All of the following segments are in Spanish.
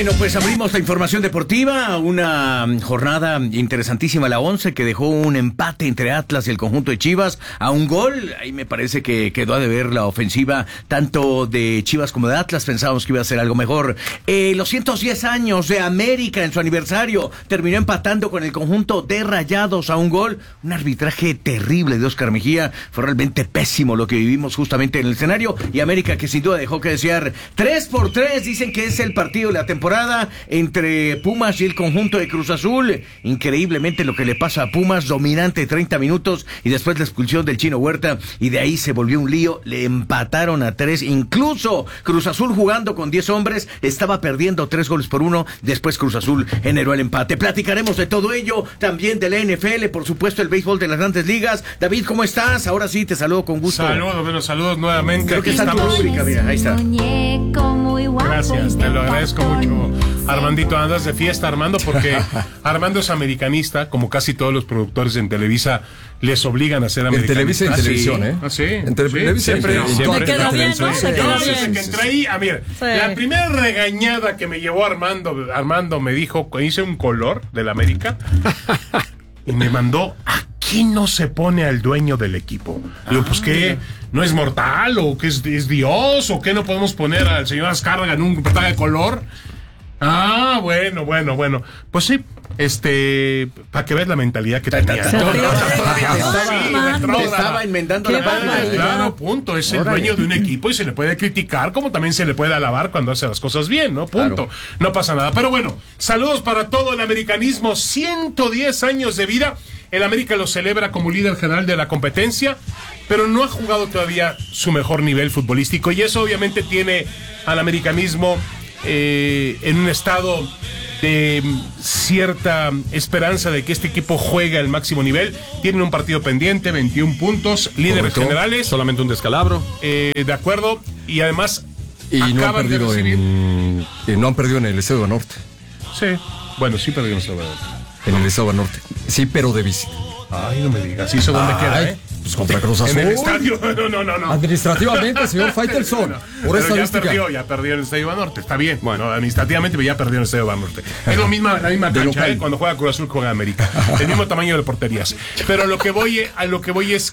Bueno, pues abrimos la información deportiva, una jornada interesantísima, la 11, que dejó un empate entre Atlas y el conjunto de Chivas a un gol. Ahí me parece que quedó a deber la ofensiva tanto de Chivas como de Atlas. Pensábamos que iba a ser algo mejor. Los 110 años de América en su aniversario terminó empatando con el conjunto de Rayados a un gol. Un arbitraje terrible de Óscar Mejía. Fue realmente pésimo lo que vivimos justamente en el escenario. Y América, que sin duda dejó que desear. 3-3, dicen que es el partido de la temporada entre Pumas y el conjunto de Cruz Azul. Increíblemente lo que le pasa a Pumas, dominante 30 minutos y después la expulsión del Chino Huerta, y de ahí se volvió un lío. Le empataron a 3, incluso Cruz Azul jugando con 10 hombres estaba perdiendo 3-1. Después Cruz Azul generó el empate. Platicaremos de todo ello, también de la NFL, por supuesto el béisbol de las grandes ligas. David, ¿cómo estás? Ahora sí, te saludo con gusto. Saludos nuevamente. Creo que está tu rúbrica, mira, ahí está. Gracias, te lo agradezco mucho, Armandito. Andas de fiesta, Armando, porque Armando es americanista, como casi todos los productores en Televisa les obligan a ser americanistas. En Televisa y en televisión, ¿eh? ¿Ah, sí? En Televisa siempre. Me queda bien, ¿no? Se queda Desde bien. que entré ahí, mira, la primera regañada que me llevó Armando me dijo, hice un color del América y me mandó: aquí no se pone al dueño del equipo. Digo, pues ¿qué? ¿No es mortal? ¿O qué es Dios? ¿O qué no podemos poner al señor Azcárraga en un portal de color? Ah, bueno. Pues sí, para que veas la mentalidad que tenía. Estaba enmendando la palabra. Claro, punto. Es el dueño de un equipo y se le puede criticar, como también se le puede alabar cuando hace las cosas bien, ¿no? Punto. Claro. No pasa nada. Pero bueno, saludos para todo el americanismo. 110 años de vida. El América lo celebra como líder general de la competencia, pero no ha jugado todavía su mejor nivel futbolístico, y eso obviamente tiene al americanismo en un estado de cierta esperanza de que este equipo juegue al máximo nivel. Tienen un partido pendiente, 21 puntos, líderes generales. Solamente un descalabro. De acuerdo, y además no han perdido no han perdido en el Estadio Banorte. Sí, bueno, sí perdieron en el Estadio Banorte. En el Estado Banorte. Sí, pero de visita. Ay, no me digas. ¿Y eso dónde queda, Pues contra Cruz Azul. En el estadio. No. Administrativamente, señor Faitelson. Por estadística. Ya perdió en el Estadio Banorte. Está bien. Bueno, administrativamente ya perdió en el Estadio Banorte. Es la misma cancha, cuando juega Cruz Azul juega América. El mismo tamaño de porterías. Pero a lo que voy es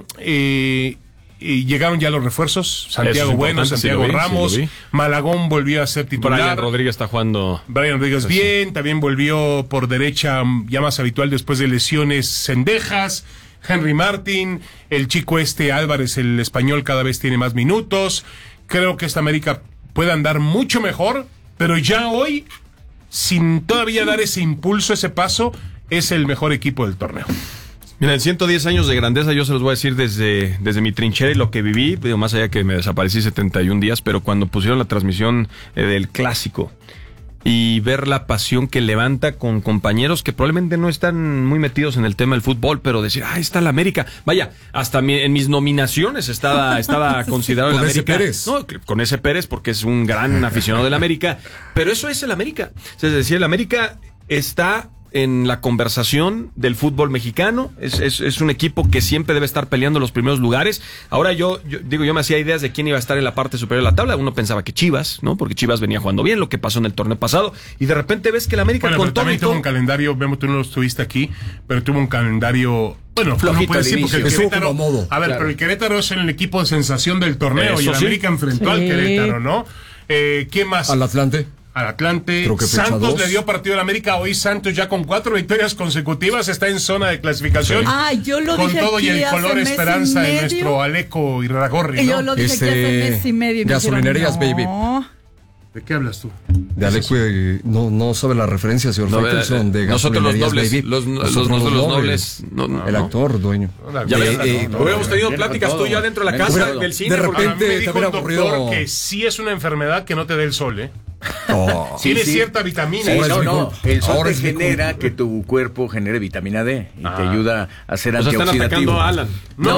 que llegaron ya los refuerzos. Santiago Bueno, Santiago Ramos, Malagón volvió a ser titular. Brian Rodríguez está jugando. Brian Rodríguez bien, también volvió por derecha, ya más habitual después de lesiones, Cendejas, Henry Martin, el chico Álvarez, el español, cada vez tiene más minutos. Creo que esta América puede andar mucho mejor, pero ya hoy, sin todavía dar ese impulso, ese paso, es el mejor equipo del torneo. Mira, en 110 años de grandeza, yo se los voy a decir desde mi trinchera y lo que viví, más allá que me desaparecí 71 días, pero cuando pusieron la transmisión del clásico y ver la pasión que levanta con compañeros que probablemente no están muy metidos en el tema del fútbol, pero decir, está la América. Vaya, hasta en mis nominaciones estaba considerado el América. Pérez. No, con ese Pérez, porque es un gran aficionado del América, pero eso es el América. Es decir, el América está en la conversación del fútbol mexicano, es un equipo que siempre debe estar peleando los primeros lugares. Ahora yo me hacía ideas de quién iba a estar en la parte superior de la tabla. Uno pensaba que Chivas, ¿no? Porque Chivas venía jugando bien, lo que pasó en el torneo pasado, y de repente ves que el América con todo tuvo un calendario, vemos, tú no lo estuviste aquí, pero tuvo un calendario, bueno, flojito, no puede decir, porque el Querétaro, pero el Querétaro es el equipo de sensación del torneo. Eso, y el América enfrentó al Querétaro, ¿no? ¿Quién más? Al Atlante. Creo que Santos le dio partido al América. Hoy Santos ya con 4 victorias consecutivas está en zona de clasificación. Yo lo con dije todo aquí y el color hace esperanza de nuestro Aleco Irragorri, ¿no? Yo lo dije aquí hace mes y medio. Gasolinerías, baby. ¿De qué hablas tú? De Aleco, no sabe la referencia, señor Faitelson, de Gasolinerías, baby. Nosotros los nobles. El actor, dueño. Ya habíamos tenido pláticas tú ya dentro de la casa del cine. De repente te hubiera ocurrido que sí es una enfermedad que no te dé el sol, tiene cierta vitamina. El sol te genera que tu cuerpo genere vitamina D y te ayuda a ser antioxidativo. Están atacando a Alan.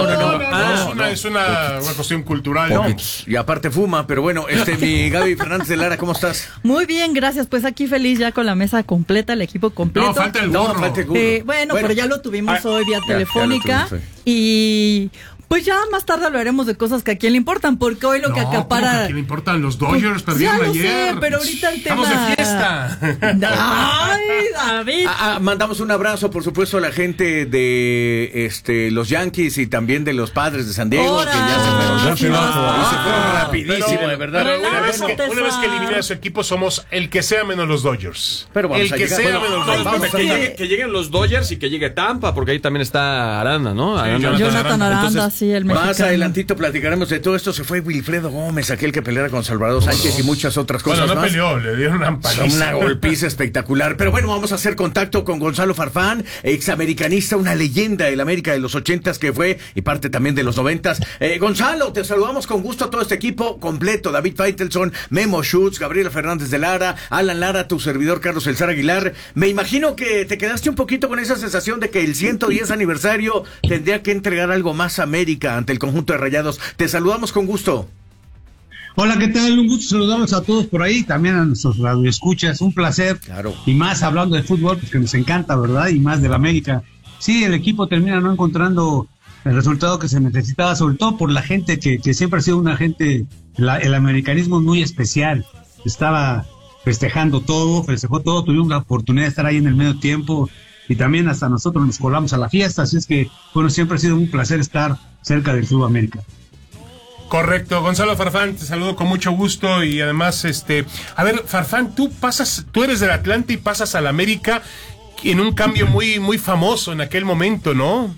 No, es una cuestión cultural. Y aparte fuma, pero bueno, mi Gaby Fernández de Lara, ¿cómo estás? Muy bien, gracias. Pues aquí feliz ya con la mesa completa, el equipo completo. No, falta el burro. Bueno, pero ya lo tuvimos hoy vía telefónica. Y Pues ya más tarde hablaremos de cosas que a quién le importan, porque hoy lo que acapara... ¿A quién le importan? Los Dodgers perdieron ayer. Sé, pero ahorita el tema... Estamos de fiesta. ¡Ay, David! Mandamos un abrazo, por supuesto, a la gente de los Yankees y también de los Padres de San Diego, que ya se fueron rapidísimo, de verdad. Pero una vez que elimina a su equipo, somos el que sea menos los Dodgers. Pero vamos el que sea menos los Dodgers. Que lleguen los Dodgers y que llegue Tampa, porque ahí también está Aranda, ¿no? Jonathan Aranda, entonces, sí, el mexicano. Más adelantito platicaremos de todo esto. Se fue Wilfredo Gómez, aquel que peleara con Salvador Sánchez y muchas otras cosas más. Peleó, le dieron una paliza. Una golpiza espectacular. Pero bueno, vamos a hacer contacto con Gonzalo Farfán, examericanista, una leyenda del América de los 80s que fue y parte también de los 90s. Gonzalo, te saludamos con gusto a todo este equipo completo. David Faitelson, Memo Schutz, Gabriela Fernández de Lara, Alan Lara, tu servidor Carlos Elzar Aguilar. Me imagino que te quedaste un poquito con esa sensación de que el 110 aniversario tendría que entregar algo más a América ante el conjunto de Rayados. Te saludamos con gusto. Hola, ¿qué tal? Un gusto saludarlos a todos por ahí, también a nuestros radioescuchas, un placer. Claro. Y más hablando de fútbol, pues que nos encanta, ¿verdad? Y más del América. Sí, el equipo termina no encontrando el resultado que se necesitaba, sobre todo por la gente que siempre ha sido una gente, el americanismo es muy especial. Estaba festejó todo, tuvimos la oportunidad de estar ahí en el medio tiempo y también hasta nosotros nos colamos a la fiesta, así es que, bueno, siempre ha sido un placer estar cerca del Club América. Correcto, Gonzalo Farfán, te saludo con mucho gusto y además, a ver, Farfán, tú eres del Atlante y pasas al América en un cambio muy, muy famoso en aquel momento, ¿no?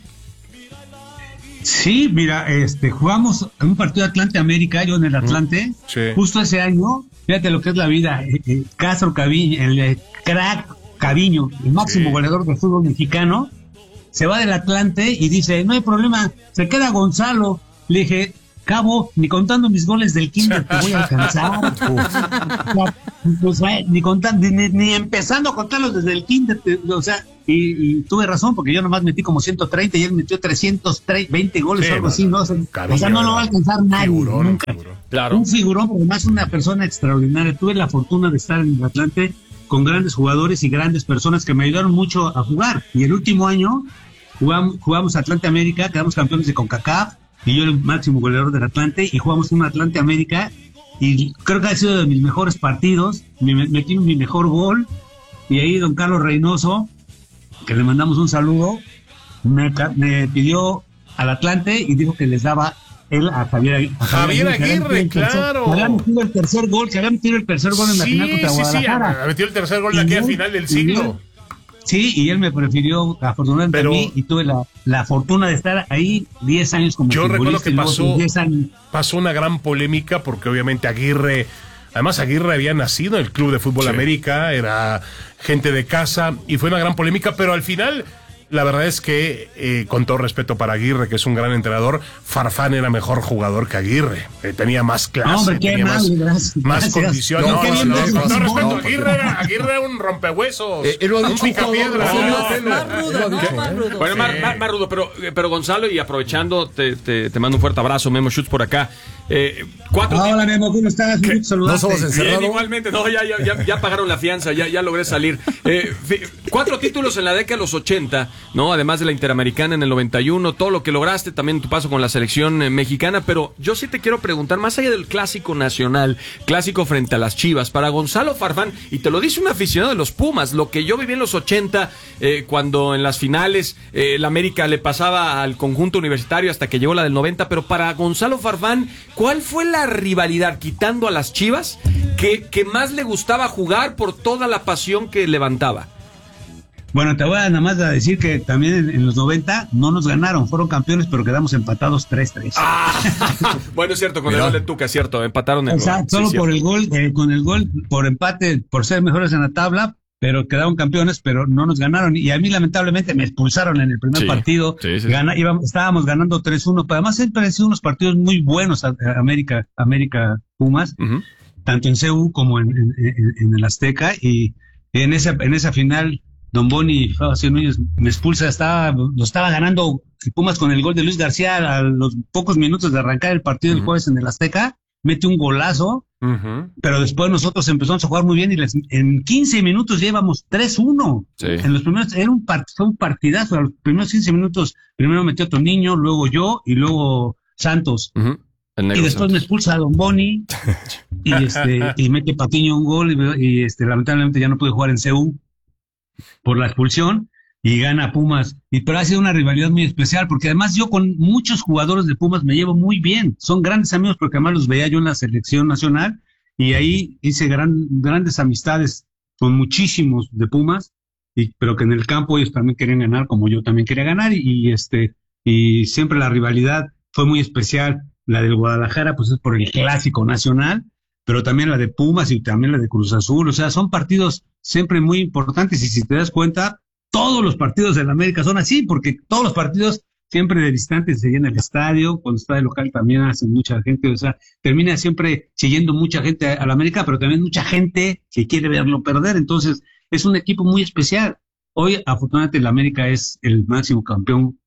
Sí, mira, jugamos en un partido de Atlante-América, yo en el Atlante, justo ese año, fíjate lo que es la vida, Castro Caviño, el crack Caviño, el máximo goleador del fútbol mexicano, se va del Atlante y dice, no hay problema, se queda Gonzalo. Le dije, Cabo, ni contando mis goles del kinder te voy a alcanzar. Pues, ni empezando a contarlos desde el kinder, y tuve razón, porque yo nomás metí como 130 y él metió 320 goles o algo así, ¿no? O sea, no lo va a alcanzar nadie, nunca. Claro. Un figurón, pero además una persona extraordinaria. Tuve la fortuna de estar en el Atlante con grandes jugadores y grandes personas que me ayudaron mucho a jugar. Y el último año jugamos Atlante América, quedamos campeones de CONCACAF, y yo el máximo goleador del Atlante, y jugamos un Atlante América, y creo que ha sido de mis mejores partidos, metí mi mejor gol, y ahí don Carlos Reynoso, que le mandamos un saludo, me pidió al Atlante y dijo que les daba él a Javier Aguirre, claro. Que había metido el tercer gol en la final contra Guadalajara. Sí, metió el tercer gol de aquella final del siglo. Sí, y él me prefirió afortunadamente a mí y tuve la fortuna de estar ahí 10 años como yo recuerdo que pasó una gran polémica porque obviamente Aguirre había nacido en el Club de Fútbol América, era gente de casa y fue una gran polémica, pero al final la verdad es que, con todo respeto para Aguirre, que es un gran entrenador, Farfán era mejor jugador que Aguirre. Tenía más clase, tenía más condición. No, con todo respeto, Aguirre era un rompehuesos, un picapiedra. Bueno, más rudo, pero Gonzalo, y aprovechando, te mando un fuerte abrazo, Memo Schutz por acá. Hola Memo, ¿cómo estás? No somos encerrados. Bien, igualmente, no, ya pagaron la fianza, ya logré salir. 4 títulos en la década de los 80, ¿no? Además de la Interamericana en el 91, todo lo que lograste, también tu paso con la selección mexicana, pero yo sí te quiero preguntar, más allá del clásico nacional, clásico frente a las Chivas, para Gonzalo Farfán, y te lo dice un aficionado de los Pumas, lo que yo viví en los 80, cuando en las finales la América le pasaba al conjunto universitario hasta que llegó la del 90, pero para Gonzalo Farfán, ¿cuál fue la rivalidad, quitando a las Chivas, que más le gustaba jugar por toda la pasión que levantaba? Bueno, te voy a nada más a decir que también en los 90 no nos ganaron, fueron campeones, pero quedamos empatados 3-3. Bueno, es cierto, con el gol de Tuca, es cierto, empataron el gol. Solo por el gol, con el gol, por empate, por ser mejores en la tabla, pero quedaron campeones, pero no nos ganaron. Y a mí, lamentablemente, me expulsaron en el primer partido. Estábamos ganando 3-1, pero además siempre han sido unos partidos muy buenos, América Pumas, tanto en CU como en el Azteca, y en esa final, Don Boni Núñez me expulsa, lo estaba ganando Pumas con el gol de Luis García a los pocos minutos de arrancar el partido del jueves en el Azteca, mete un golazo, Pero después nosotros empezamos a jugar muy bien y en 15 minutos llevamos 3-1. Sí. En los primeros, fue un partidazo. A los primeros 15 minutos, primero metió Toniño, luego yo y luego Santos. Y después Santos me expulsa a Don Boni y mete Patiño un gol y lamentablemente ya no pude jugar en CU por la expulsión y gana Pumas. Pero ha sido una rivalidad muy especial porque además yo con muchos jugadores de Pumas me llevo muy bien. Son grandes amigos porque además los veía yo en la selección nacional y ahí hice grandes amistades con muchísimos de Pumas, pero que en el campo ellos también querían ganar como yo también quería ganar y siempre la rivalidad fue muy especial. La del Guadalajara pues es por el clásico nacional, pero también la de Pumas y también la de Cruz Azul. O sea, son partidos siempre muy importantes y si te das cuenta, todos los partidos de la América son así, porque todos los partidos siempre de distante se llena el estadio, cuando está de local también hacen mucha gente, o sea, termina siempre siguiendo mucha gente a la América, pero también mucha gente que quiere verlo perder, entonces es un equipo muy especial. Hoy, afortunadamente, la América es el máximo campeón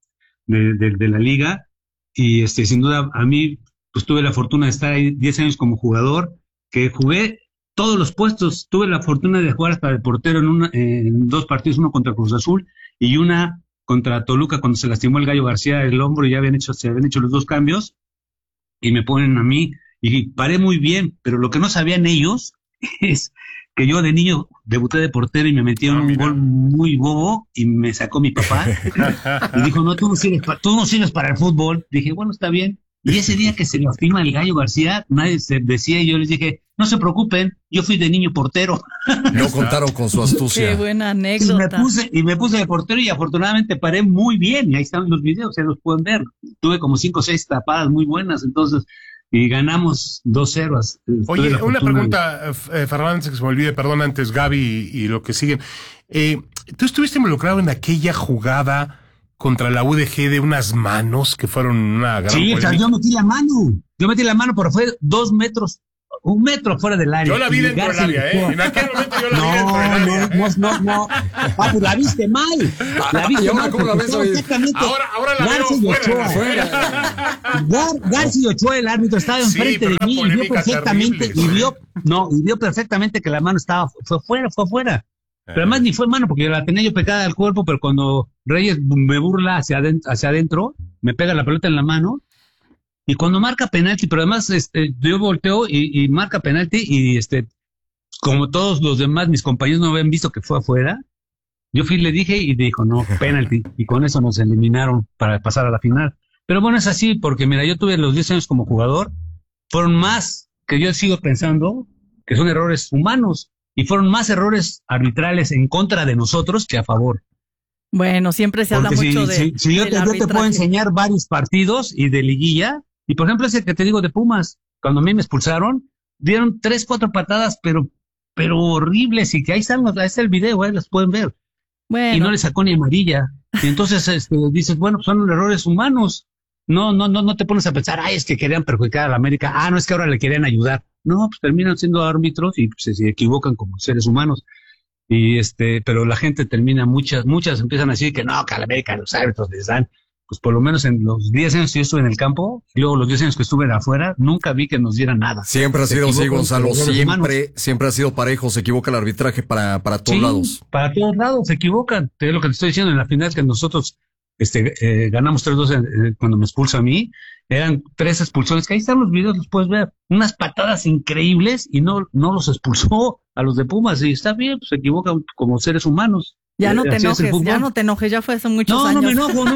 de la liga, y sin duda, a mí, pues tuve la fortuna de estar ahí 10 años como jugador, que jugué todos los puestos, tuve la fortuna de jugar hasta de portero en 2 partidos, uno contra Cruz Azul y una contra Toluca cuando se lastimó el Gallo García el hombro y se habían hecho los 2 cambios y me ponen a mí y paré muy bien, pero lo que no sabían ellos es que yo de niño debuté de portero y me metí en un gol muy bobo y me sacó mi papá y dijo, no, tú no sirves para el fútbol. Dije, bueno, está bien. Y ese día que se lastima el Gallo García, nadie se decía y yo les dije, no se preocupen, yo fui de niño portero. No contaron con su astucia. Qué buena anécdota. Y me puse de portero y afortunadamente paré muy bien. Y ahí están los videos, se los pueden ver. Tuve como 5 o 6 tapadas muy buenas, entonces, y ganamos 2-0. Oye, una pregunta, Fernández, que se me olvide, perdón, antes Gaby y lo que siguen. ¿Tú estuviste involucrado en aquella jugada contra la UDG de unas manos que fueron una gran polémica? Sí, yo metí la mano, pero fue 2 metros, 1 metro fuera del área. Yo la vi dentro del área, En aquel momento yo la vi dentro del área. No. Papu, la viste mal. ¿Cómo la ves hoy? Ahora la veo fuera. García Ochoa, el árbitro, estaba enfrente de mí y vio perfectamente, y vio perfectamente que la mano fue fuera. Pero además ni fue mano, porque la tenía yo pegada al cuerpo, pero cuando Reyes me burla hacia adentro, me pega la pelota en la mano, y cuando marca penalti, pero además yo volteo y marca penalti, y como todos los demás, mis compañeros no habían visto que fue afuera, yo le dije y dijo, no, penalti, y con eso nos eliminaron para pasar a la final. Pero bueno, es así, porque mira, yo tuve los 10 años como jugador, fueron más que yo sigo pensando que son errores humanos, y fueron más errores arbitrales en contra de nosotros que a favor. Bueno, siempre se habla mucho de yo te puedo enseñar varios partidos y de liguilla, y por ejemplo ese que te digo de Pumas, cuando a mí me expulsaron, dieron 3-4 patadas, pero horribles, y que ahí está el video, las pueden ver. Bueno. Y no le sacó ni amarilla. Y entonces dices, bueno, pues son errores humanos. No te pones a pensar, es que querían perjudicar a la América, no es que ahora le querían ayudar. No, pues terminan siendo árbitros y se equivocan como seres humanos. Y pero la gente termina, muchas empiezan a decir que no, que a la América los árbitros les dan. Pues por lo menos en los 10 años que yo estuve en el campo, y luego los 10 años que estuve afuera, nunca vi que nos dieran nada. Siempre ha sido así, Gonzalo, siempre ha sido parejo, se equivoca el arbitraje para todos lados. Para todos lados se equivocan. Es lo que te estoy diciendo, en la final que nosotros ganamos 3-2 cuando me expulsa a mí, eran 3 expulsiones, que ahí están los videos, los puedes ver, unas patadas increíbles y no los expulsó a los de Pumas, y está bien, pues se equivocan como seres humanos. Ya no te enojes, ya fue hace muchos años. No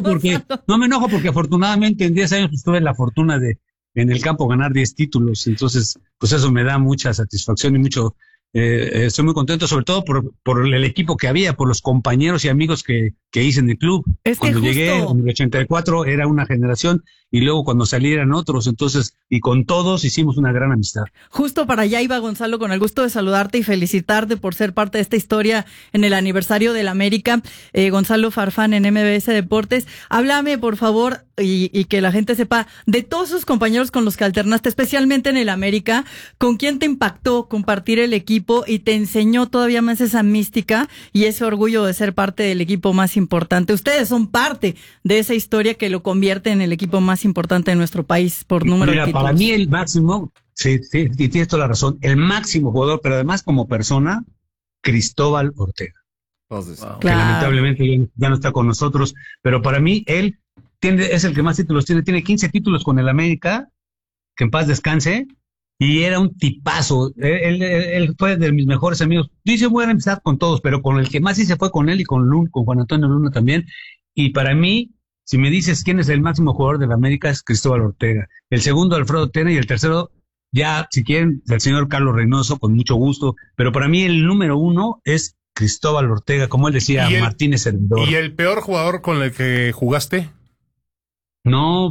me enojo porque afortunadamente en 10 años pues, tuve la fortuna de en el campo ganar 10 títulos, entonces pues eso me da mucha satisfacción y mucho. Estoy muy contento, sobre todo por el equipo que había, por los compañeros y amigos que hice en el club. Cuando llegué en el 84 era una generación y luego cuando salí eran otros, entonces, y con todos hicimos una gran amistad. Justo para allá iba, Gonzalo, con el gusto de saludarte y felicitarte por ser parte de esta historia en el aniversario del América. Gonzalo Farfán en MBS Deportes. Háblame, por favor, y que la gente sepa, de todos sus compañeros con los que alternaste, especialmente en el América, ¿con quién te impactó compartir el equipo y te enseñó todavía más esa mística y ese orgullo de ser parte del equipo más importante? Ustedes son parte de esa historia que lo convierte en el equipo más importante de nuestro país por número de títulos. Para mí el máximo, Sí, y tienes toda la razón. El máximo jugador, pero además como persona, Cristóbal Ortega. Wow. Que lamentablemente ya no está con nosotros, pero para mí él es el que más títulos tiene 15 títulos con el América, que en paz descanse, y era un tipazo. Él fue de mis mejores amigos. Dice buena amistad con todos, pero con el que más hice fue con él y con Juan Antonio Luna también. Y para mí, si me dices quién es el máximo jugador del América, es Cristóbal Ortega. El segundo, Alfredo Tena, y el tercero, ya, si quieren, el señor Carlos Reynoso, con mucho gusto. Pero para mí el número uno es Cristóbal Ortega, como él decía, Martínez Servidor. ¿Y el peor jugador con el que jugaste? No.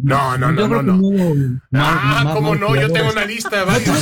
¿Cómo no? Yo tengo una lista de varios.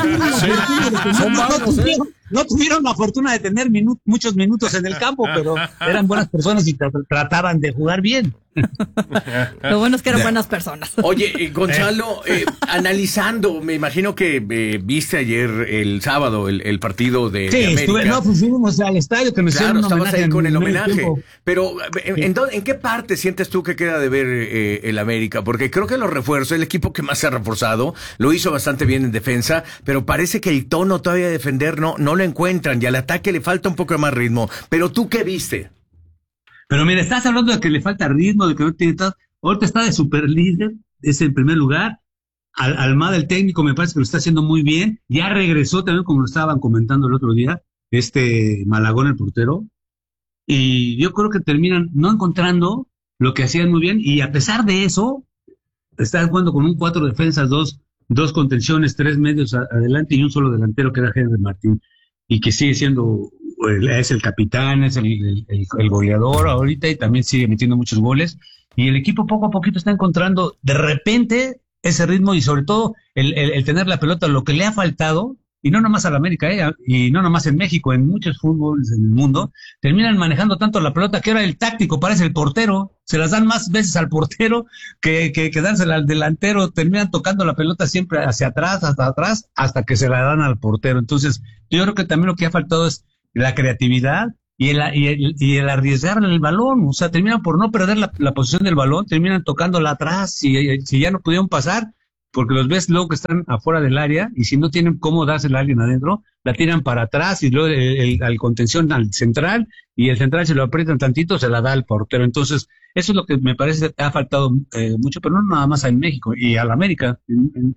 No tuvieron la fortuna de tener muchos minutos en el campo, pero eran buenas personas y trataban de jugar bien. Lo bueno es que eran buenas personas. Oye, Gonzalo, analizando, me imagino que viste ayer el sábado el partido de América. Fuimos al estadio que nos hicieron un estabas homenaje ahí con el homenaje. Tiempo. Pero, ¿en qué parte sientes tú que queda de ver el América? Porque creo que los refuerzos, el equipo que más se ha reforzado, lo hizo bastante bien en defensa, pero parece que el tono todavía de defender no lo encuentran y al ataque le falta un poco más ritmo. Pero ¿tú qué viste? Pero mira, estás hablando de que le falta ritmo, de que no tiene todo. Ahorita está de super líder, es en primer lugar. Almada, el técnico, me parece que lo está haciendo muy bien. Ya regresó también, como lo estaban comentando el otro día, Malagón, el portero. Y yo creo que terminan no encontrando lo que hacían muy bien. Y a pesar de eso, están jugando con un 4 defensas, dos contenciones, 3 medios adelante y un solo delantero que era Henry Martín. Y que sigue siendo, es el capitán, es el goleador ahorita y también sigue metiendo muchos goles. Y el equipo poco a poquito está encontrando de repente ese ritmo y sobre todo el tener la pelota, lo que le ha faltado, y no nomás a la América, y no nomás en México, en muchos fútboles en el mundo, terminan manejando tanto la pelota que ahora el táctico parece el portero, se las dan más veces al portero que dársela al delantero, terminan tocando la pelota siempre hacia atrás, hasta que se la dan al portero. Entonces, yo creo que también lo que ha faltado es la creatividad y el arriesgar el balón, o sea, terminan por no perder la posición del balón, terminan tocándola atrás, si ya no pudieron pasar, porque los ves luego que están afuera del área, y si no tienen cómo dársela a alguien adentro, la tiran para atrás, y luego al contención al central, y el central se lo aprietan tantito, se la da al portero. Entonces, eso es lo que me parece que ha faltado mucho, pero no nada más en México, y a la América, en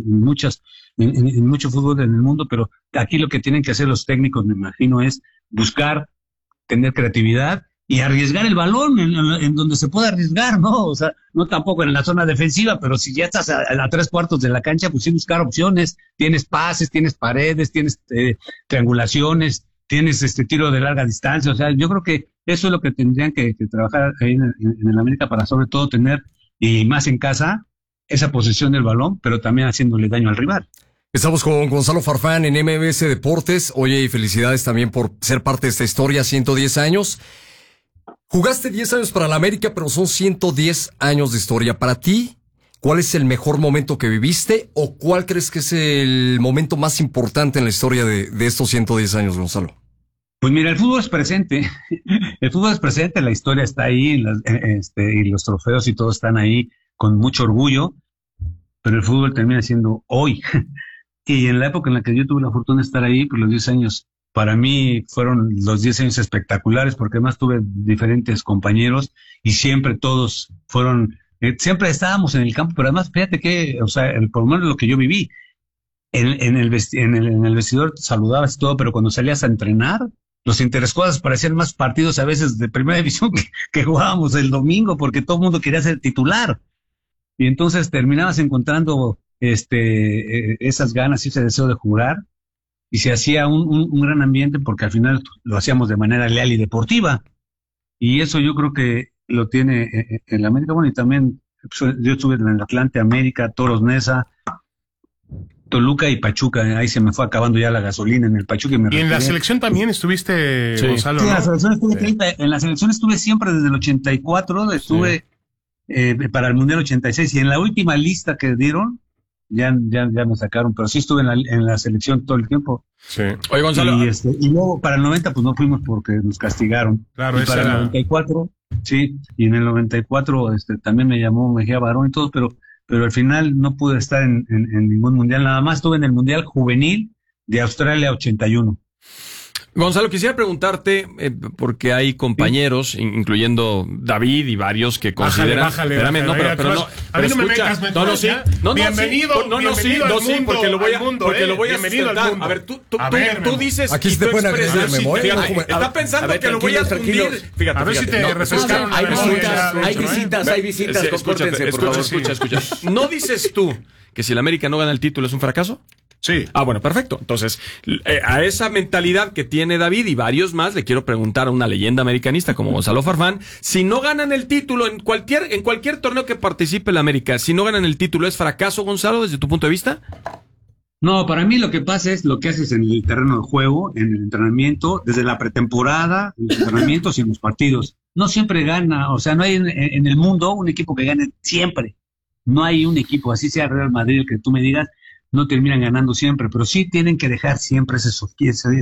mucho fútbol en el mundo, pero aquí lo que tienen que hacer los técnicos, me imagino, es buscar, tener creatividad, y arriesgar el balón en donde se puede arriesgar, ¿no? O sea, no tampoco en la zona defensiva, pero si ya estás a 3/4 de la cancha, pues sí buscar opciones. Tienes pases, tienes paredes, tienes triangulaciones, tienes tiro de larga distancia. O sea, yo creo que eso es lo que tendrían que trabajar ahí en el América para sobre todo tener, y más en casa, esa posesión del balón, pero también haciéndole daño al rival. Estamos con Gonzalo Farfán en MBS Deportes. Oye, y felicidades también por ser parte de esta historia, 110 años. Jugaste 10 años para la América, pero son 110 años de historia. Para ti, ¿cuál es el mejor momento que viviste o cuál crees que es el momento más importante en la historia de estos 110 años, Gonzalo? Pues mira, el fútbol es presente. El fútbol es presente, la historia está ahí, y los trofeos y todo están ahí con mucho orgullo, pero el fútbol termina siendo hoy. Y en la época en la que yo tuve la fortuna de estar ahí, pues los 10 años... Para mí fueron los 10 años espectaculares porque además tuve diferentes compañeros y siempre todos fueron, siempre estábamos en el campo, pero además fíjate que, o sea, por lo menos lo que yo viví, en el vestidor saludabas y todo, pero cuando salías a entrenar, los interescuadras parecían más partidos a veces de primera división que jugábamos el domingo porque todo el mundo quería ser titular. Y entonces terminabas encontrando esas ganas y ese deseo de jugar. Y se hacía un gran ambiente porque al final lo hacíamos de manera leal y deportiva. Y eso yo creo que lo tiene en la América. Bueno, y también yo estuve en el Atlante, América, Toros Neza, Toluca y Pachuca. Ahí se me fue acabando ya la gasolina en el Pachuca. Y en la selección también estuviste, sí. Gonzalo, sí, ¿no? En la selección estuve siempre desde el 84, estuve para el Mundial 86. Y en la última lista que dieron, ya me sacaron, pero sí estuve en la selección todo el tiempo. Sí. Oye, Gonzalo. Y luego para el 90 pues no fuimos porque nos castigaron. Claro, y para el 94, sí, y en el 94 también me llamó Mejía Barón y todo, pero pero al final no pude estar en ningún mundial, nada más estuve en el Mundial Juvenil de Australia 81. Gonzalo, quisiera preguntarte, porque hay compañeros, incluyendo David y varios que consideran... Bájale, espérame, no, pero no... A mí no me escucha, vengas, no, sí, no, bienvenido, bienvenido al mundo, porque lo voy a, porque lo voy a sustentar. A ver, tú dices... Aquí se te pueden agredir, Memo. Está pensando que lo voy a fundir. Fíjate, a ver si te refrescaron la memoria. Hay visitas, compórtense, por favor. Escucha. ¿No dices tú que si el América no gana el título es un fracaso? Sí. Bueno, perfecto. Entonces, a esa mentalidad que tiene David y varios más, le quiero preguntar a una leyenda americanista como Gonzalo Farfán, si no ganan el título en cualquier torneo que participe el América, si no ganan el título, ¿es fracaso, Gonzalo, desde tu punto de vista? No, para mí lo que pasa es lo que haces en el terreno de juego, en el entrenamiento, desde la pretemporada, en los entrenamientos y en los partidos. No siempre gana, o sea, no hay en el mundo un equipo que gane siempre. No hay un equipo, así sea Real Madrid, el que tú me digas, no terminan ganando siempre, pero sí tienen que dejar siempre esos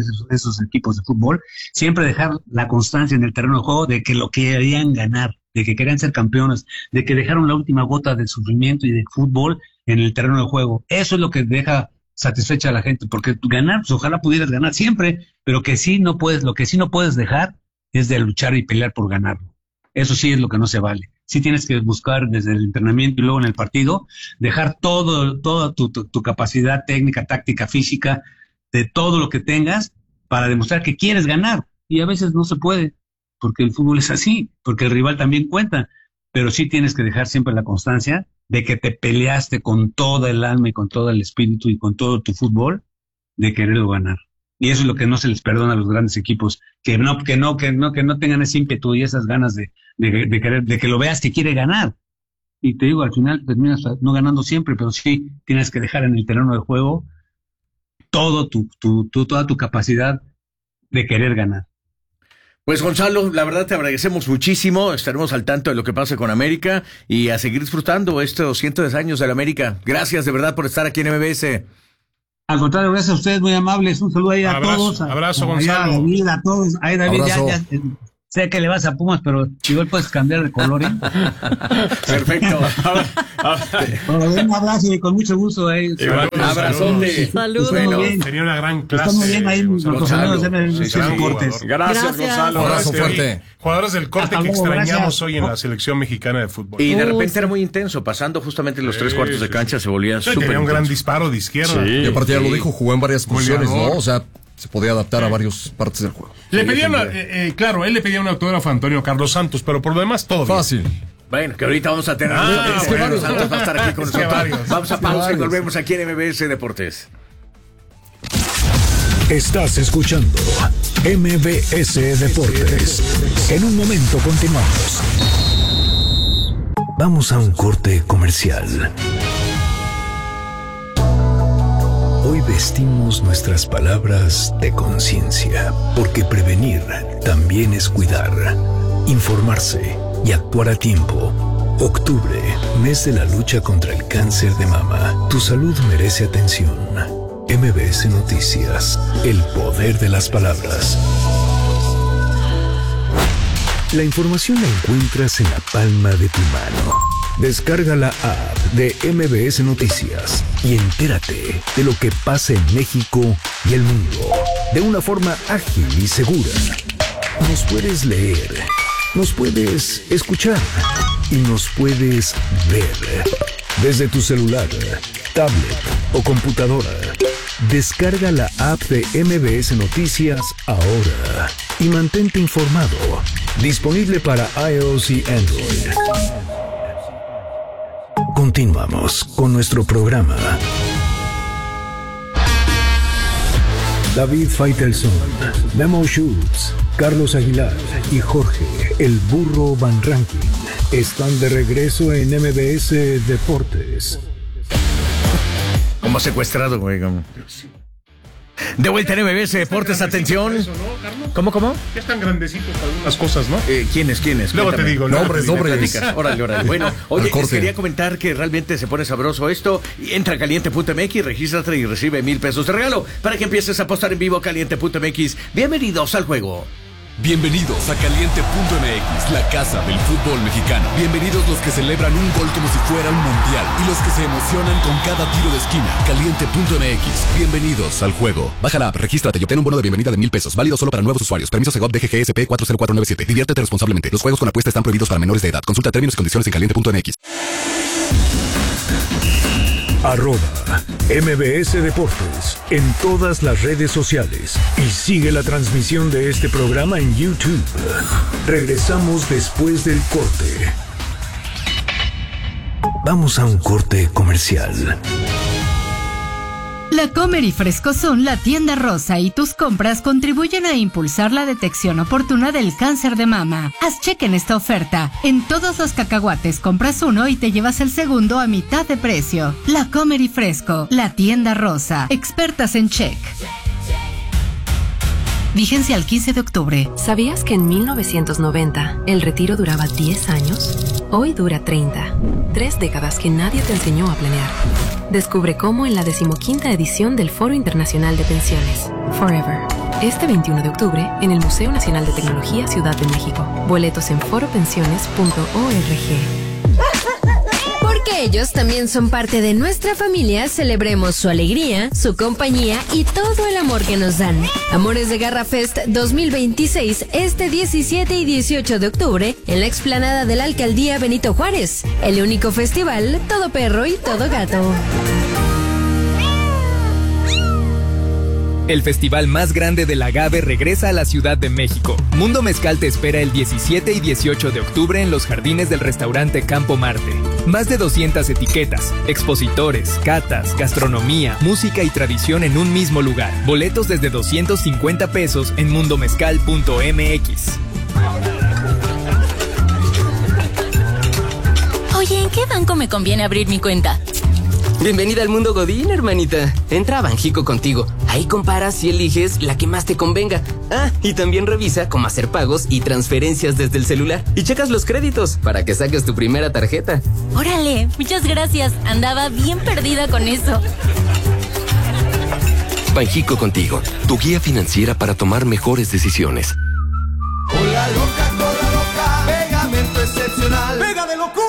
equipos de fútbol, siempre dejar la constancia en el terreno de juego de que lo querían ganar, de que querían ser campeones, de que dejaron la última gota de sufrimiento y de fútbol en el terreno de juego. Eso es lo que deja satisfecha a la gente, porque ganar, pues ojalá pudieras ganar siempre, pero lo que sí no puedes dejar es de luchar y pelear por ganarlo. Eso sí es lo que no se vale. Sí tienes que buscar desde el entrenamiento y luego en el partido, dejar toda tu capacidad técnica, táctica, física, de todo lo que tengas para demostrar que quieres ganar. Y a veces no se puede, porque el fútbol es así, porque el rival también cuenta. Pero sí tienes que dejar siempre la constancia de que te peleaste con toda el alma y con todo el espíritu y con todo tu fútbol de quererlo ganar. Y eso es lo que no se les perdona a los grandes equipos, que no tengan ese ímpetu y esas ganas de querer, de que lo veas que quiere ganar. Y te digo, al final terminas no ganando siempre, pero sí tienes que dejar en el terreno de juego toda tu capacidad de querer ganar. Pues Gonzalo, la verdad te agradecemos muchísimo, estaremos al tanto de lo que pase con América y a seguir disfrutando estos 110 años de la América. Gracias de verdad por estar aquí en MBS. Al contrario, gracias a ustedes, muy amables. Un saludo ahí a todos. Abrazo, Gonzalo. A David, a todos. Ahí, David, ya sé que le vas a Pumas, pero igual puedes cambiar de color, ¿eh? Perfecto. Un abrazo y con mucho gusto. Abrazote. Saludos. Bueno, sería una gran clase. Están muy bien ahí los amigos de Cortes. Gracias, Gonzalo. Abrazo fuerte. Jugadores del corte que extrañamos hoy en la selección mexicana de fútbol. Y de repente era muy intenso, pasando justamente los 3/4 de cancha se volvía súper tenía un gran intenso. disparo de izquierda. Y aparte ya lo dijo, jugó en varias posiciones, ¿no? O sea, se podía adaptar a varias partes del juego. Le pedía claro, él le pedía un autógrafo a Antonio Carlos Santos, pero por lo demás todo bien. Fácil. Bueno, que ahorita vamos a tener es que varios, Santos va a estar aquí con nosotros. Vamos a pausa y volvemos aquí en MBS Deportes. Estás escuchando MBS Deportes. En un momento continuamos. Vamos a un corte comercial. Hoy vestimos nuestras palabras de conciencia, porque prevenir también es cuidar, informarse y actuar a tiempo. Octubre, mes de la lucha contra el cáncer de mama. Tu salud merece atención. MBS Noticias, el poder de las palabras. La información la encuentras en la palma de tu mano. Descarga la app de MBS Noticias y entérate de lo que pasa en México y el mundo de una forma ágil y segura. Nos puedes leer, nos puedes escuchar y nos puedes ver desde tu celular, tablet o computadora. Descarga la app de MBS Noticias ahora y mantente informado. Disponible para iOS y Android. Continuamos con nuestro programa. David Faitelson, Memo Schultz, Carlos Aguilar y Jorge El Burro Van Rankin están de regreso en MBS Deportes. Como secuestrado, güey. De vuelta en MBS Deportes, atención. Eso, ¿no, Carlos? ¿Cómo? Ya están grandecitos para algunas cosas, ¿no? ¿Quiénes? Luego te digo. Nombres. Órale. Bueno, oye, les quería comentar que realmente se pone sabroso esto. Entra a caliente.mx, regístrate y recibe $1,000 de regalo para que empieces a apostar en vivo. Caliente.mx. Bienvenidos al juego. Bienvenidos a Caliente.mx, la casa del fútbol mexicano. Bienvenidos los que celebran un gol como si fuera un mundial y los que se emocionan con cada tiro de esquina. Caliente.mx, bienvenidos al juego. Baja la app, regístrate y obtén un bono de bienvenida de $1,000. Válido solo para nuevos usuarios. Permiso Segov DGGSP 40497. Diviértete responsablemente. Los juegos con apuesta están prohibidos para menores de edad. Consulta términos y condiciones en Caliente.mx. @MBS Deportes en todas las redes sociales y sigue la transmisión de este programa en YouTube. Regresamos después del corte. Vamos a un corte comercial. La Comer y Fresco son la tienda rosa y tus compras contribuyen a impulsar la detección oportuna del cáncer de mama. Haz cheque en esta oferta. En todos los cacahuates compras uno y te llevas el segundo a mitad de precio. La Comer y Fresco, la tienda rosa. Expertas en check. Vigencia al 15 de octubre. ¿Sabías que en 1990 el retiro duraba 10 años? Hoy dura 30. 3 décadas que nadie te enseñó a planear. Descubre cómo en la 15ª edición del Foro Internacional de Pensiones, Forever. Este 21 de octubre en el Museo Nacional de Tecnología Ciudad de México. Boletos en foropensiones.org. Porque ellos también son parte de nuestra familia, celebremos su alegría, su compañía y todo el amor que nos dan. Amores de Garra Fest 2026, este 17 y 18 de octubre, en la explanada de la Alcaldía Benito Juárez. El único festival, todo perro y todo gato. El festival más grande del agave regresa a la Ciudad de México. Mundo Mezcal te espera el 17 y 18 de octubre en los jardines del restaurante Campo Marte. Más de 200 etiquetas, expositores, catas, gastronomía, música y tradición en un mismo lugar. Boletos desde 250 pesos en mundomezcal.mx. Oye, ¿en qué banco me conviene abrir mi cuenta? Bienvenida al mundo Godín, hermanita. Entra a Banjico Contigo. Ahí comparas y eliges la que más te convenga. Ah, y también revisa cómo hacer pagos y transferencias desde el celular. Y checas los créditos para que saques tu primera tarjeta. Órale, muchas gracias. Andaba bien perdida con eso. Banjico Contigo, tu guía financiera para tomar mejores decisiones. Cola loca, pegamento excepcional. ¡Pega de locura!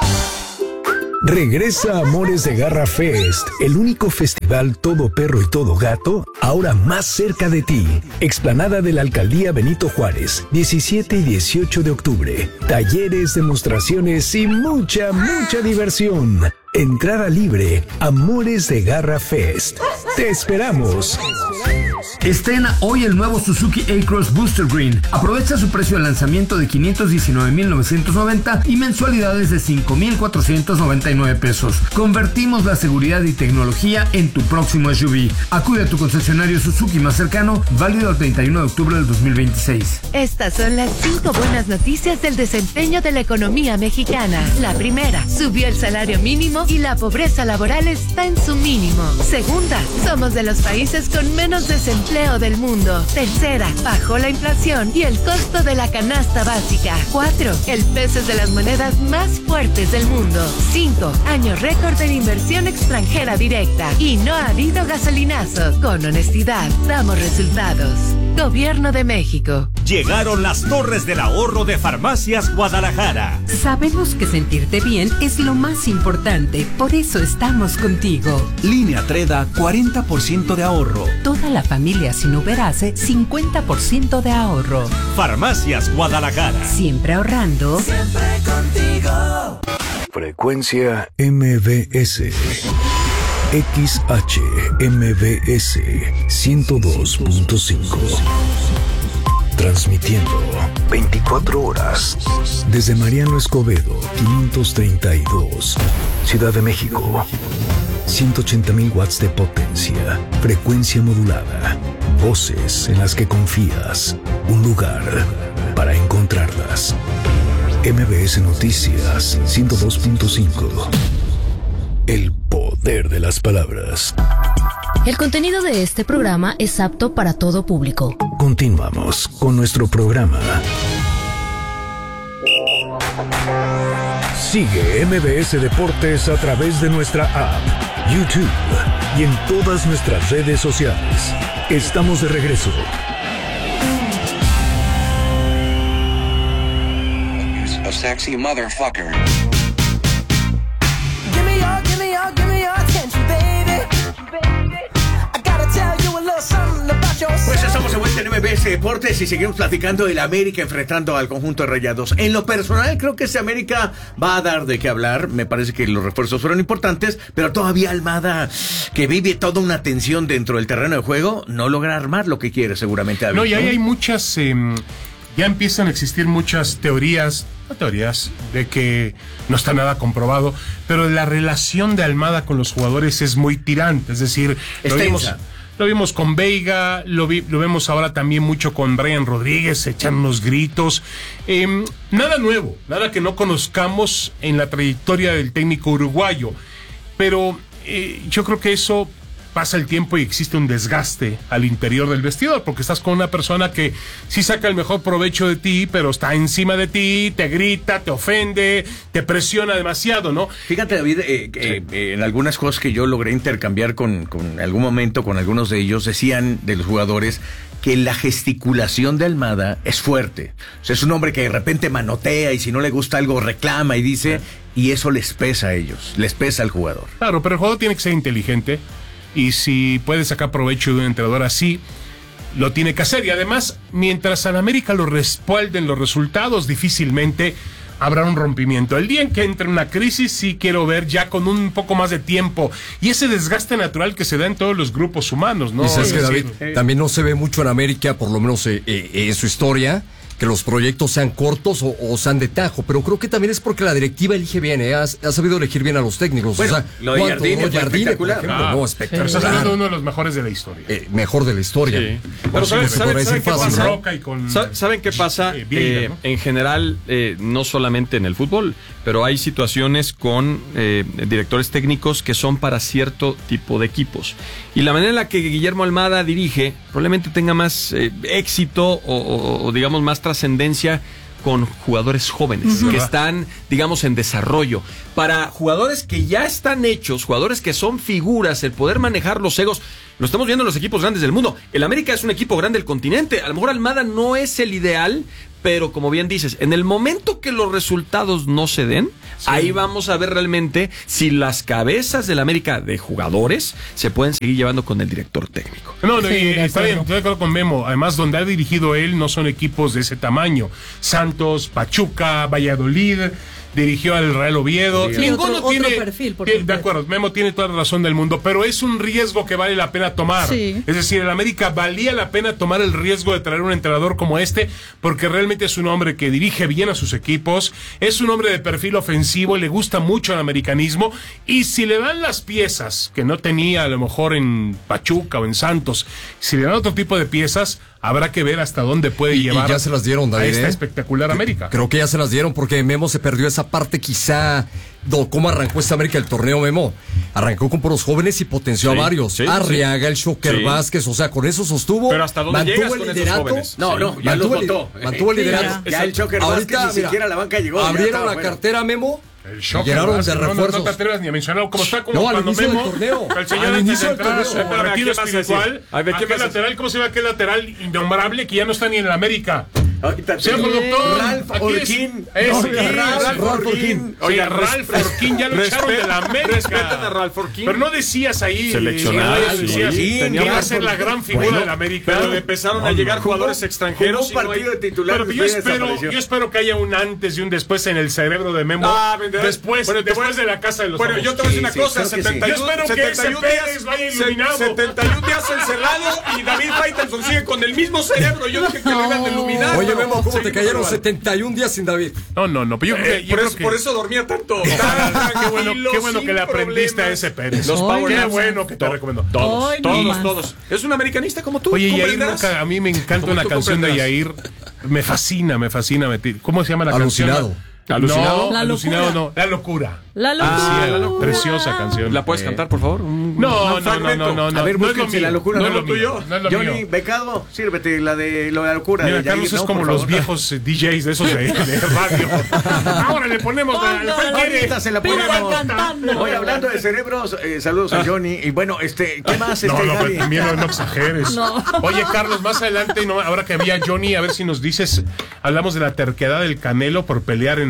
Regresa Amores de Garra Fest, el único festival todo perro y todo gato, ahora más cerca de ti. Explanada de la Alcaldía Benito Juárez, 17 y 18 de octubre. Talleres, demostraciones y mucha diversión. Entrada libre, Amores de Garra Fest. ¡Te esperamos! Estrena hoy el nuevo Suzuki A-Cross Booster Green. Aprovecha su precio de lanzamiento de $519,990 y mensualidades de $5,499 pesos. Convertimos la seguridad y tecnología en tu próximo SUV. Acude a tu concesionario Suzuki más cercano, válido el 31 de octubre del 2026. Estas son las 5 buenas noticias del desempeño de la economía mexicana. La primera, subió el salario mínimo y la pobreza laboral está en su mínimo. Segunda, somos de los países con menos desempleo del mundo. Tercera, bajó la inflación y el costo de la canasta básica. 4, el peso es de las monedas más fuertes del mundo. 5, año récord de inversión extranjera directa. Y no ha habido gasolinazo. Con honestidad, damos resultados. Gobierno de México. Llegaron las torres del ahorro de Farmacias Guadalajara. Sabemos que sentirte bien es lo más importante, por eso estamos contigo. Línea Treda, 40% de ahorro. Toda la familia sin Uberase, 50% de ahorro. Farmacias Guadalajara. Siempre ahorrando. Siempre contigo. Frecuencia MBS. XHMBS 102.5. Transmitiendo 24 horas desde Mariano Escobedo 532, Ciudad de México. 180,000 watts de potencia, frecuencia modulada, voces en las que confías, un lugar para encontrarlas. MBS Noticias 102.5. El poder de las palabras. El contenido de este programa es apto para todo público. Continuamos con nuestro programa. Sigue MBS Deportes a través de nuestra app, YouTube y en todas nuestras redes sociales. Estamos de regreso. sexy motherfucker. Give me your attention, baby. I gotta tell you a little something about yourself. Pues estamos de vuelta en MBS Deportes y seguimos platicando del América enfrentando al conjunto de Rayados. En lo personal, creo que este América va a dar de qué hablar. Me parece que los refuerzos fueron importantes, pero todavía Almada, que vive toda una tensión dentro del terreno de juego, no logra armar lo que quiere seguramente. David, no, y ahí hay muchas... ya empiezan a existir muchas teorías de que no está nada comprobado, pero la relación de Almada con los jugadores es muy tirante, es decir, lo vimos con Veiga, lo vemos ahora también mucho con Brian Rodríguez, echan unos gritos, nada nuevo, nada que no conozcamos en la trayectoria del técnico uruguayo, pero yo creo que eso pasa el tiempo y existe un desgaste al interior del vestidor, porque estás con una persona que sí saca el mejor provecho de ti, pero está encima de ti, te grita, te ofende, te presiona demasiado, ¿no? Fíjate, David, en algunas cosas que yo logré intercambiar con algún momento con algunos de ellos, decían de los jugadores que la gesticulación de Almada es fuerte. O sea, es un hombre que de repente manotea y si no le gusta algo reclama y dice, y eso les pesa a ellos, les pesa al jugador. Claro, pero el jugador tiene que ser inteligente. Y si puede sacar provecho de un entrenador así, lo tiene que hacer. Y además, mientras a la América lo respalden los resultados, difícilmente habrá un rompimiento. El día en que entre una crisis, sí quiero ver ya con un poco más de tiempo. Y ese desgaste natural que se da en todos los grupos humanos, ¿no? Y sabes que, David, también no se ve mucho en América, por lo menos en su historia, que los proyectos sean cortos o sean de tajo, pero creo que también es porque la directiva elige bien, ha sabido elegir bien a los técnicos. Bueno, o sea, lo de Jardine fue espectacular. Espectacular. Pero estás hablando de uno de los mejores de la historia. Mejor de la historia. Sí. Pero ¿saben qué pasa? Bien, ¿no? En general, no solamente en el fútbol, pero hay situaciones con directores técnicos que son para cierto tipo de equipos. Y la manera en la que Guillermo Almada dirige probablemente tenga más éxito o digamos más trascendencia con jugadores jóvenes que están, digamos, en desarrollo. Para jugadores que ya están hechos, jugadores que son figuras, el poder manejar los egos, lo estamos viendo en los equipos grandes del mundo. El América es un equipo grande del continente. A lo mejor Almada no es el ideal, pero como bien dices, en el momento que los resultados no se den, ahí vamos a ver realmente si las cabezas del América de jugadores se pueden seguir llevando con el director técnico. No, está bien, estoy de acuerdo con Memo. Además, donde ha dirigido él no son equipos de ese tamaño. Santos, Pachuca, Valladolid, dirigió al Real Oviedo. Sí, Ninguno otro tiene perfil, de acuerdo, Memo tiene toda la razón del mundo, pero es un riesgo que vale la pena tomar. Sí. Es decir, el América valía la pena tomar el riesgo de traer un entrenador como este, porque realmente es un hombre que dirige bien a sus equipos, es un hombre de perfil ofensivo, le gusta mucho el americanismo, y si le dan las piezas que no tenía a lo mejor en Pachuca o en Santos, si le dan otro tipo de piezas, habrá que ver hasta dónde puede llevar y ya se las dieron, David, a esta espectacular América. Creo que ya se las dieron porque Memo se perdió esa parte quizá. ¿Cómo arrancó esta América el torneo, Memo? Arrancó con puros jóvenes y potenció a varios. Arriaga, el Shocker Vázquez, o sea, con eso sostuvo. Pero ¿hasta dónde llegas con esos jóvenes? No, ya lo votó. Mantuvo el liderato. Ya el Shocker Vázquez ni siquiera la banca llegó. Abrieron la cartera, Memo. El shock llegaron de refuerzos. No te atrevas ni a mencionarlo como está como cuando Memo el señor al inicio del torneo torneo retiro espiritual. Aquel lateral, ¿cómo se llama aquel lateral innombrable que ya no está ni en el América? Señor productor, Ralph Orquín. Ralph Orquín. Oye, Ralph Orquín ya lo echaron de la América. Respetan a Ralph Orquín. Pero no decías ahí. Seleccionado. Que iba a ser la gran figura de la América. Pero le empezaron a llegar jugadores extranjeros. Un partido de titular. Pero yo espero que haya un antes y un después en el cerebro de Memo. Después de la casa de los Bueno, yo te voy a decir una cosa. 71 días vaya iluminado. 71 días encerrado y David Faitelson sigue con el mismo cerebro. Yo dije que lo iban a iluminar. Oye, Memo, ¿cómo te cayeron 71 días sin David? No, pero por eso dormía tanto. Qué bueno que le aprendiste a ese Pérez. Qué bueno que te recomendó. Todos. Es un americanista como tú. Oye, Yair, a mí me encanta una canción de Yair. Me fascina. ¿Cómo se llama la canción? ¿Alucinado? No, La Locura. La Locura. Preciosa canción. ¿La puedes cantar, por favor? No. A ver, búsquense La Locura. No es lo tuyo. Johnny, becado, sírvete la de La Locura. Mira, Carlos es como los viejos DJs de esos de radio. Ahora le ponemos ahorita se la ponemos. Hoy hablando de cerebros, saludos a Johnny. Y bueno, ¿qué más? No exageres. Oye, Carlos, más adelante, ahora que había Johnny, a ver si nos dices, hablamos de la terquedad del Canelo por pelear en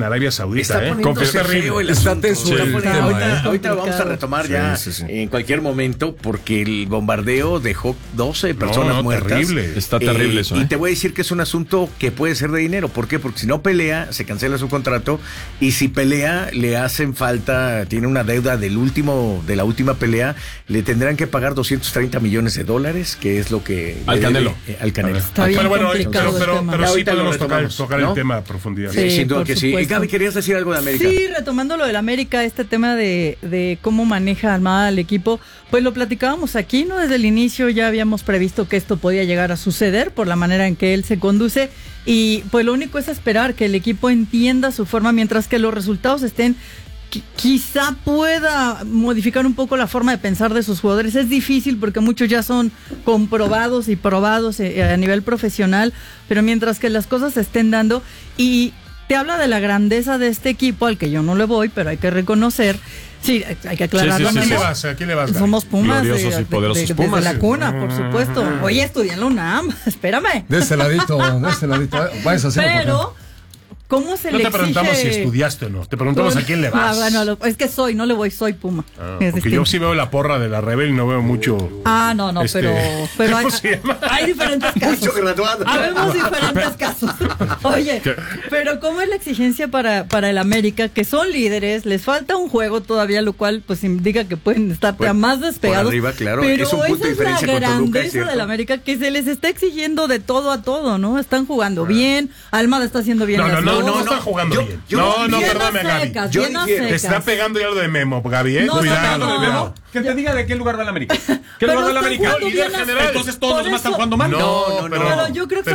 Arabia Saudita. Está terrible el asunto. Ahorita vamos a retomar sí. en cualquier momento, porque el bombardeo dejó 12 personas muertas. Terrible. Está terrible eso. Y te voy a decir que es un asunto que puede ser de dinero. ¿Por qué? Porque si no pelea, se cancela su contrato, y si pelea, le hacen falta, tiene una deuda de la última pelea, le tendrán que pagar $230 millones, que es lo que... Al Canelo. Al Canelo. Está bien complicado pero sí ahorita podemos retomamos, tocar ¿no? el tema a profundidad. Sí, sin duda por que supuesto. sí. Gaby, ¿querías decir algo de América? Sí, retomando lo del América, este tema de cómo maneja Almada al equipo, pues lo platicábamos aquí, ¿no? Desde el inicio ya habíamos previsto que esto podía llegar a suceder por la manera en que él se conduce, y pues lo único es esperar que el equipo entienda su forma, mientras que los resultados estén... Quizá pueda modificar un poco la forma de pensar de sus jugadores. Es difícil porque muchos ya son comprobados y probados a nivel profesional, pero mientras que las cosas se estén dando, y te habla de la grandeza de este equipo, al que yo no le voy, pero hay que reconocer. Sí, hay que aclararlo. ¿A quién le vas? Somos Pumas, gloriosos y poderosos Pumas. desde la cuna, por supuesto. Oye, estudié en la UNAM, espérame. De este ladito. Vayas a hacerlo. Pero... ¿cómo se le exige? No te preguntamos si estudiaaste o no, te preguntamos a quién le vas. Bueno, es que no le voy, soy Puma. Porque yo sí veo la porra de la Rebel y no veo mucho... No, pero hay diferentes casos. Mucho graduado. Habemos diferentes casos. Oye, pero ¿cómo es la exigencia para el América? Que son líderes, les falta un juego todavía, lo cual pues indica que pueden estar más despegados. Por arriba, claro, pero es un punto de diferencia esa es la con Toluca, grandeza del América, que se les está exigiendo de todo a todo, ¿no? Están jugando bien, Almada está haciendo bien las cosas. No está jugando bien. Perdóname, Gaby. Te está pegando ya lo de Memo, Gaby, Cuidado. Que te diga de qué lugar va el América. ¿Qué lugar va el América? Líder general. Entonces todos los demás están jugando mal. Pero yo creo que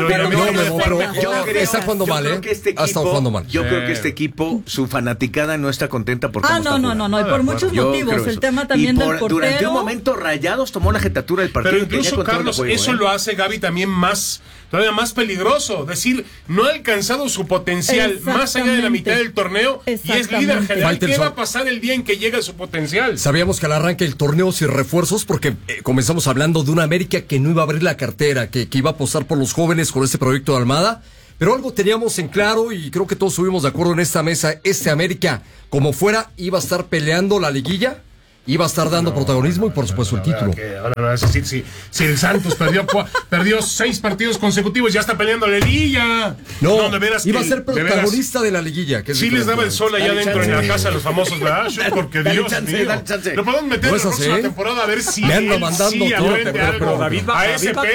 está jugando mal, ¿eh? Ha estado jugando mal. Yo creo que este equipo, su fanaticada no está contenta por cómo está jugando. No, y por muchos motivos. El tema también del portero. Durante un momento Rayados tomó la jetatura del partido. Pero incluso, Carlos, eso lo hace, Gaby, también todavía más peligroso. Decir, no ha alcanzado su potencial más allá de la mitad del torneo y es líder general. ¿Qué va a pasar el día en que llegue a su potencial? Sabíamos que al arranque el torneo sin refuerzos, porque comenzamos hablando de una América que no iba a abrir la cartera, que iba a apostar por los jóvenes con este proyecto de Almada. Pero algo teníamos en claro, y creo que todos estuvimos de acuerdo en esta mesa: América, como fuera, iba a estar peleando la liguilla, iba a estar dando protagonismo y por supuesto el título. Ahora me vas a decir, si el Santos perdió 6 partidos consecutivos, ya está peleando la liguilla. No, de veras iba a ser protagonista de la liguilla. Que sí les daba el sol allá adentro en la casa a los famosos, ¿verdad? Porque Dios mío. Lo podemos meter en la próxima temporada a ver si me ando mandando todo. Pero David va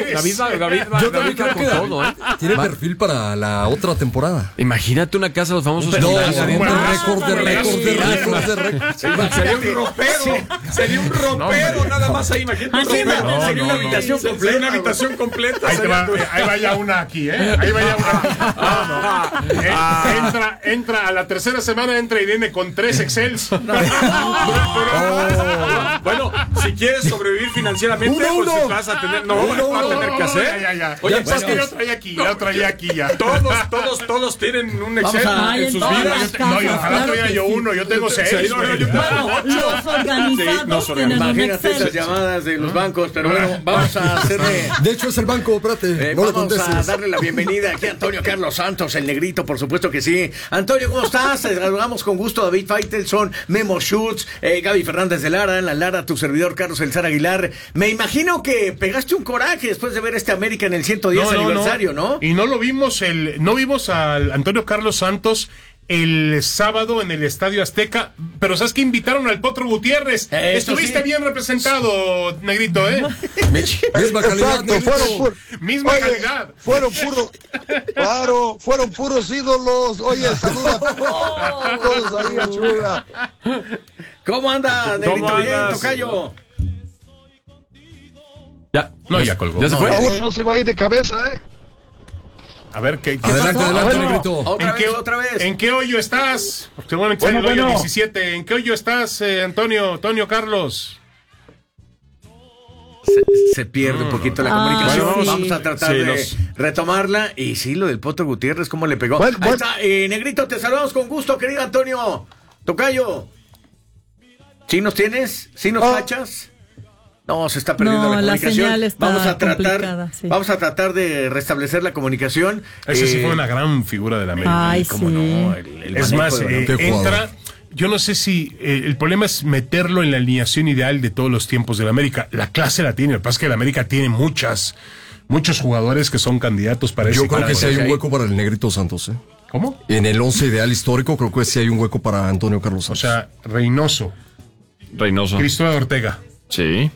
yo también creo que todo, ¿eh? Tiene perfil para la otra temporada. Imagínate una casa de los famosos. Sería un récord de récord. Sería un ropero. Sería un ropero, nada más ahí, imagínate. Sería una habitación completa. Sería una habitación completa. Ahí vaya una aquí, ¿eh? Ahí vaya una. Entra a la tercera semana, entra Irene con 3 Excels. Bueno, si quieres sobrevivir financieramente, pues vas a tener, vas a tener que hacer. Oye, pues que yo traía aquí ya. Todos tienen un Excel en sus vidas. No, yo ojalá tuviera yo uno, yo tengo 6. Los organizados tienen un Imagínate esas llamadas de los bancos, pero bueno, vamos a hacerle... De hecho, es el banco, espérate. Vamos a darle la bienvenida aquí a Antonio Carlos Santos, el negrito, por supuesto que sí. Antonio, ¿cómo estás? Te saludamos con gusto. David Faitelson, Memo Schutz, Gaby Fernández de Lara, tu servidor Carlos Elzar Aguilar. Me imagino que pegaste un coraje después de ver América en el 110 aniversario, ¿no? Y no vimos al Antonio Carlos Santos el sábado en el Estadio Azteca, pero ¿sabes que invitaron al Potro Gutiérrez? Estuviste bien representado, negrito, ¿eh? Misma calidad, misma calidad. Fueron puros ídolos. Oye, saluda a todos ahí a Chula. ¿Cómo anda, negrito? Bien, tocayo. Ya colgó. ¿Ya se fue? No se va a ir de cabeza, ¿eh? A ver, ¿qué adelante, negrito. ¿Otra vez? ¿En qué hoyo estás? Seguramente está en el hoyo 17. ¿En qué hoyo estás, Antonio Carlos? Se pierde un poquito la comunicación. Sí. Vamos a tratar de retomarla. Y sí, lo del Potro Gutiérrez, ¿cómo le pegó? Ahí está, negrito, te saludamos con gusto, querido Antonio. Tocayo. ¿Sí nos tienes? ¿Sí nos cachas? No, se está perdiendo la comunicación. La señal está complicada, sí. Vamos a tratar de restablecer la comunicación. Ese sí fue una gran figura de la América. Ay, ¿Cómo sí. no? Es más, entra... Yo no sé si el problema es meterlo en la alineación ideal de todos los tiempos de la América. La clase la tiene, lo que pasa es que la América tiene muchos jugadores que son candidatos para ese Yo creo que sí hay un ahí. hueco para el Negrito Santos, ¿eh? ¿Cómo? En el 11 ideal histórico creo que sí hay un hueco para Antonio Carlos Santos. O sea, Reynoso. Cristóbal Ortega. Sí.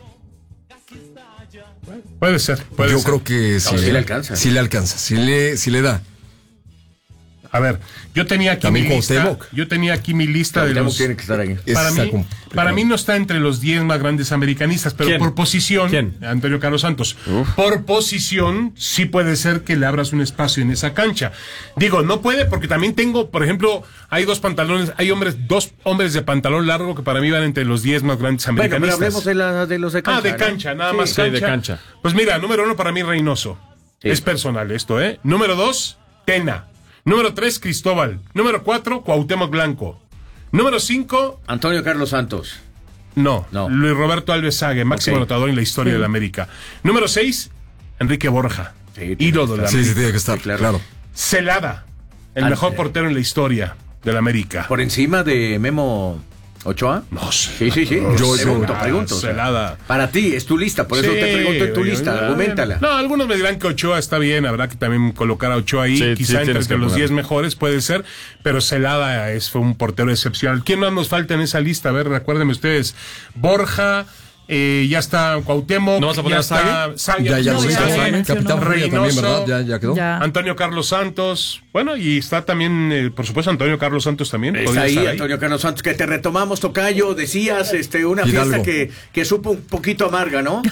Puede ser. Yo creo que sí. Sí le alcanza. Sí le alcanza, sí le da. A ver, yo tenía aquí También mi lista. Cuauhtémoc. Yo tenía aquí mi lista de los. Tiene que estar ahí. Para mí no está entre los 10 más grandes americanistas, pero por posición, Antonio Carlos Santos. Por posición, sí puede ser que le abras un espacio en esa cancha. Digo, no puede porque también tengo, por ejemplo, hay dos hombres de pantalón largo que para mí van entre los 10 más grandes americanistas. Bueno, pero hablemos de los de cancha. De cancha, nada más sí, cancha. de cancha. Pues mira, número 1 para mí Reynoso. Sí. Es personal esto, ¿eh? Número 2, Tena. Número 3, Cristóbal. Número 4, Cuauhtémoc Blanco. Número 5... Antonio Carlos Santos. No. Luis Roberto Alves Sague, máximo anotador en la historia de la América. Número 6, Enrique Borja. Ídolo de la América. Sí, tiene que estar, claro. Celada, el mejor portero en la historia de la América. ¿Por encima de Memo Ochoa? No sé. Sí. Yo pregunto. Celada. Para ti, es tu lista, por eso te pregunto en tu lista, argumentala. No, algunos me dirán que Ochoa está bien, habrá que también colocar a Ochoa ahí, quizá entre los 10 mejores puede ser, pero Celada fue un portero excepcional. ¿Quién más nos falta en esa lista? A ver, recuérdenme ustedes. Borja, ya está Cuauhtémoc, ¿no vas a poner a Sague? Ya Capitán Reynoso también, ¿verdad? Ya quedó. Ya. Antonio Carlos Santos, bueno, y está también, por supuesto, Antonio Carlos Santos también. Está ahí, Antonio Carlos Santos, que te retomamos, tocayo, decías, una Hidalgo. fiesta que supo un poquito amarga, ¿no?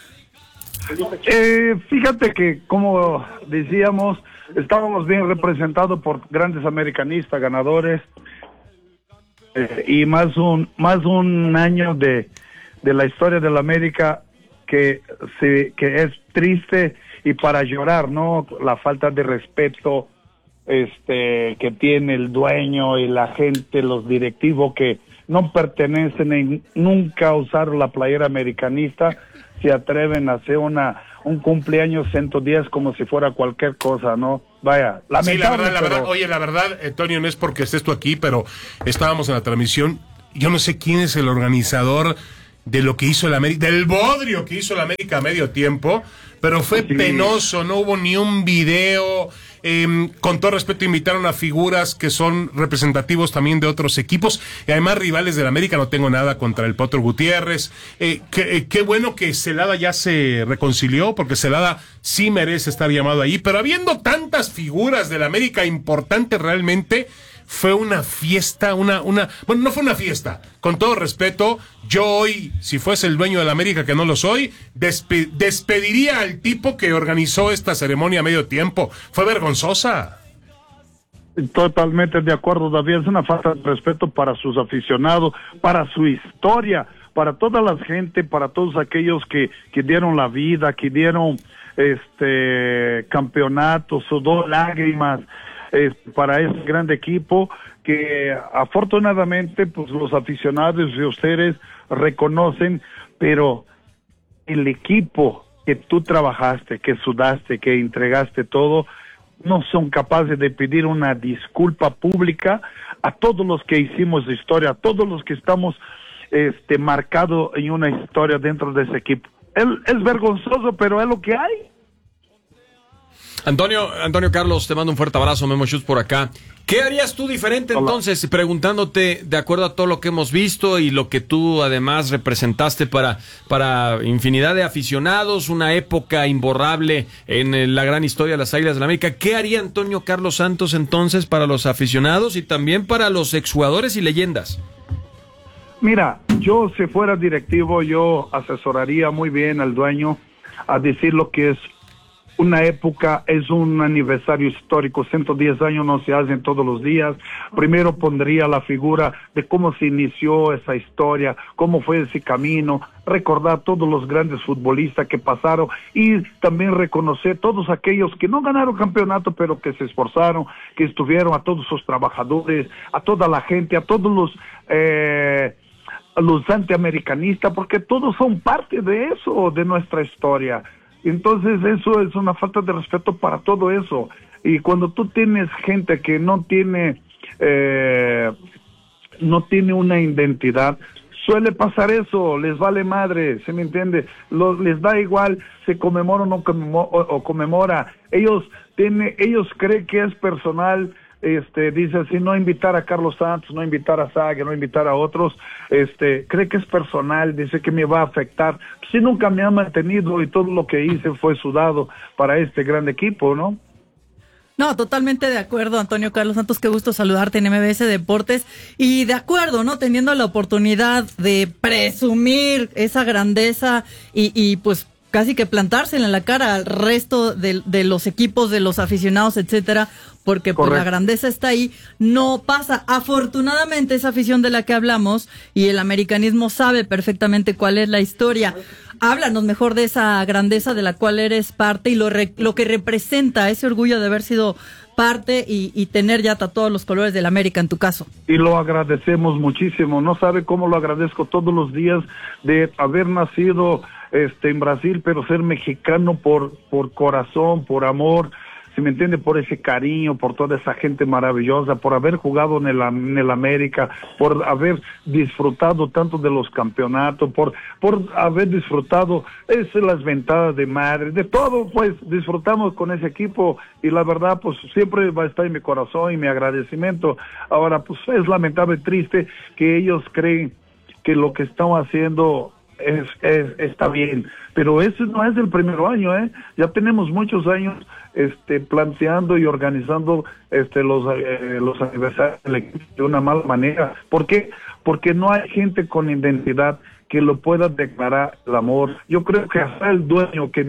Fíjate que, como decíamos, estábamos bien representados por grandes americanistas, ganadores, y más un año de la historia de la América que es triste y para llorar, ¿no? La falta de respeto que tiene el dueño y la gente, los directivos que no pertenecen nunca a usar la playera americanista, se atreven a hacer un cumpleaños 110 como si fuera cualquier cosa, ¿no? Vaya, lamentable. Sí, la verdad, oye, la verdad, Antonio, no es porque estés tú aquí, pero estábamos en la transmisión, yo no sé quién es el organizador de lo que hizo el América, del bodrio que hizo el América a medio tiempo, pero fue penoso, no hubo ni un video. Con todo respeto, invitaron a figuras que son representativos también de otros equipos y además rivales del América. No tengo nada contra el Potro Gutiérrez. Qué bueno que Celada ya se reconcilió, porque Celada sí merece estar llamado ahí, pero habiendo tantas figuras del América importantes, realmente fue una fiesta, bueno, no fue una fiesta. Con todo respeto, yo hoy, si fuese el dueño de la América, que no lo soy, despediría al tipo que organizó esta ceremonia a medio tiempo. Fue vergonzosa. Totalmente de acuerdo, David. Es una falta de respeto para sus aficionados, para su historia, para toda la gente, para todos aquellos que dieron la vida, que dieron campeonatos, sudor, lágrimas, para ese grande equipo que afortunadamente pues los aficionados de ustedes reconocen, pero el equipo que tú trabajaste, que sudaste, que entregaste todo, no son capaces de pedir una disculpa pública a todos los que hicimos historia, a todos los que estamos marcados en una historia dentro de ese equipo. Es vergonzoso, pero es lo que hay. Antonio Carlos, te mando un fuerte abrazo, Memo Schutz por acá. ¿Qué harías tú diferente entonces? Preguntándote, de acuerdo a todo lo que hemos visto y lo que tú además representaste para infinidad de aficionados, una época imborrable en la gran historia de las Águilas de la América. ¿Qué haría Antonio Carlos Santos entonces para los aficionados y también para los exjugadores y leyendas? Mira, yo si fuera directivo, yo asesoraría muy bien al dueño a decir lo que es una época, es un aniversario histórico, 110 años no se hacen todos los días. Primero pondría la figura de cómo se inició esa historia, cómo fue ese camino, recordar todos los grandes futbolistas que pasaron y también reconocer todos aquellos que no ganaron campeonato, pero que se esforzaron, que estuvieron, a todos sus trabajadores, a toda la gente, a todos los los antiamericanistas, porque todos son parte de eso, de nuestra historia. Entonces eso es una falta de respeto para todo eso. Y cuando tú tienes gente que no tiene una identidad, suele pasar eso, les vale madre, ¿se me entiende? Les da igual, se conmemora o no conmemora. Ellos creen que es personal. Dice así, no invitar a Carlos Santos, no invitar a Sague, no invitar a otros, cree que es personal, dice que me va a afectar. Si nunca me ha mantenido y todo lo que hice fue sudado para este gran equipo, ¿no? No, totalmente de acuerdo, Antonio Carlos Santos, qué gusto saludarte en MBS Deportes. Y de acuerdo, ¿no? Teniendo la oportunidad de presumir esa grandeza y pues casi que plantársela en la cara al resto de los equipos, de los aficionados, etcétera, porque pues la grandeza está ahí, no pasa. Afortunadamente esa afición de la que hablamos y el americanismo sabe perfectamente cuál es la historia. Háblanos mejor de esa grandeza de la cual eres parte y lo que representa ese orgullo de haber sido parte y tener ya tatuados los colores del América en tu caso. Y lo agradecemos muchísimo, no sabe cómo lo agradezco todos los días de haber nacido en Brasil, pero ser mexicano por corazón, por amor, ¿se me entiende? Por ese cariño, por toda esa gente maravillosa, por haber jugado en el América, por haber disfrutado tanto de los campeonatos, por haber disfrutado las ventadas de madre, de todo, pues disfrutamos con ese equipo y la verdad, pues siempre va a estar en mi corazón y mi agradecimiento. Ahora, pues es lamentable y triste que ellos creen que lo que estamos haciendo está bien, pero ese no es el primer año, ya tenemos muchos años planteando y organizando los aniversarios del equipo de una mala manera. ¿Por qué? Porque no hay gente con identidad que lo pueda declarar el amor. Yo creo que hasta el dueño que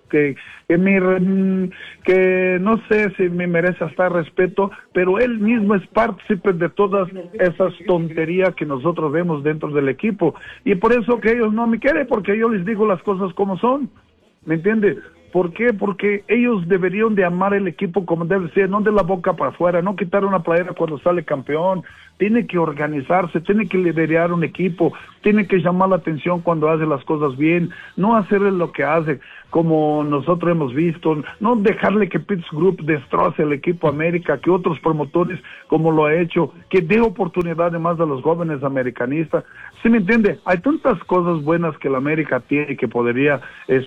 no sé si me merece hasta respeto, pero él mismo es partícipe de todas esas tonterías que nosotros vemos dentro del equipo, y por eso que ellos no me quieren, porque yo les digo las cosas como son, ¿me entiende? ¿Por qué? Porque ellos deberían de amar el equipo como debe ser, no de la boca para afuera, no quitar una playera cuando sale campeón. Tiene que organizarse, tiene que liderar un equipo, tiene que llamar la atención cuando hace las cosas bien, no hacerle lo que hace como nosotros hemos visto, no dejarle que Pitts Group destroce el equipo América, que otros promotores como lo ha hecho, que dé oportunidad además a los jóvenes americanistas. ¿Sí me entiende? Hay tantas cosas buenas que la América tiene que podría